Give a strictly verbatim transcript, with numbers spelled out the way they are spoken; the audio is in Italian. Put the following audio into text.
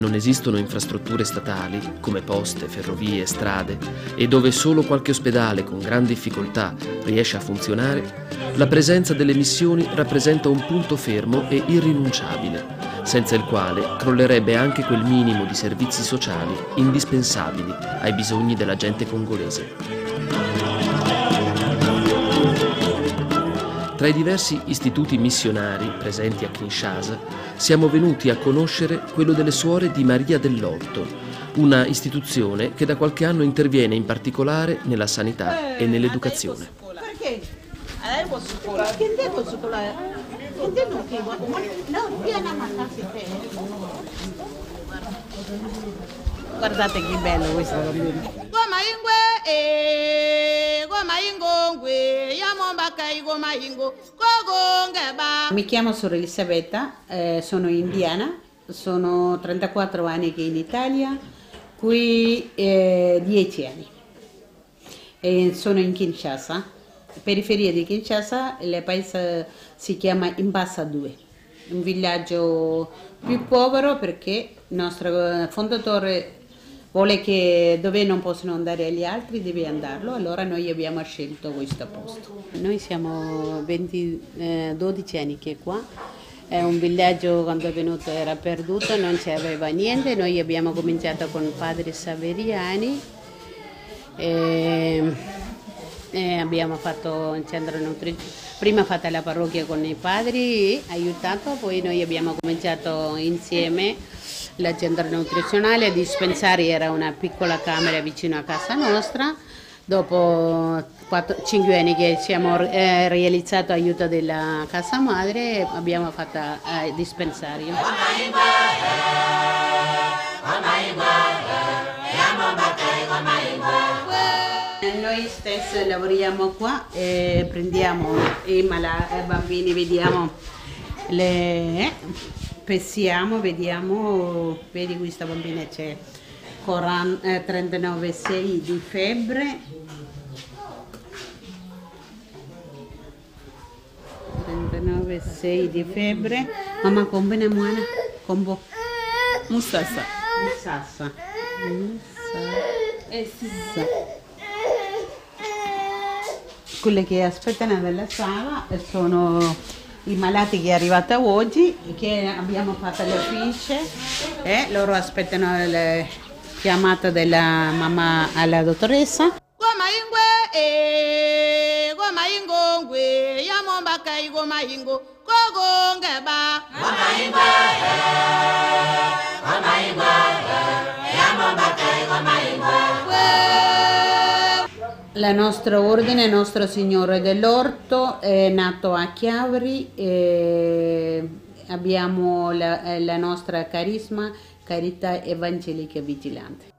Non esistono infrastrutture statali, come poste, ferrovie, strade, e dove solo qualche ospedale con gran difficoltà riesce a funzionare, la presenza delle missioni rappresenta un punto fermo e irrinunciabile, senza il quale crollerebbe anche quel minimo di servizi sociali indispensabili ai bisogni della gente congolese. Tra i diversi istituti missionari presenti a Kinshasa siamo venuti a conoscere quello delle Suore di Maria dell'Orto, una istituzione che da qualche anno interviene in particolare nella sanità e nell'educazione. Perché? Guardate che bello questo bambino. Mi chiamo Sor Elisabetta, eh, sono indiana, sono trentaquattro anni che in Italia, qui eh, dieci anni. E sono in Kinshasa, periferia di Kinshasa, il paese si chiama Imbassa due, un villaggio più povero perché il nostro fondatore vuole che dove non possono andare gli altri deve andarlo, allora noi abbiamo scelto questo posto. Noi siamo venti, eh, dodici anni che qua, è un villaggio quando è venuto era perduto, non c'aveva niente, noi abbiamo cominciato con padri Saveriani e, e abbiamo fatto un centro nutrizionale, prima fatta la parrocchia con i padri, aiutato, poi noi abbiamo cominciato insieme la centro nutrizionale, dispensari era una piccola camera vicino a casa nostra, dopo cinque anni che siamo eh, realizzato aiuto della casa madre abbiamo fatto eh, dispensario. Noi stessi lavoriamo qua e prendiamo i malati, i bambini, vediamo le... Pesiamo, vediamo, vedi questa bambina c'è trentanove virgola sei di febbre, trentanove virgola sei di febbre, mamma combina muana, combo, musassa, musassa, musassa. Quelle che aspettano nella sala sono i malati che è arrivata oggi, che abbiamo fatto le fiche, e eh, loro aspettano le chiamate della mamma alla dottoressa. La nostra ordine, Nostro Signore dell'Orto, è nato a Chiavari, e abbiamo la, la nostra carisma, Carità Evangelica Vigilante.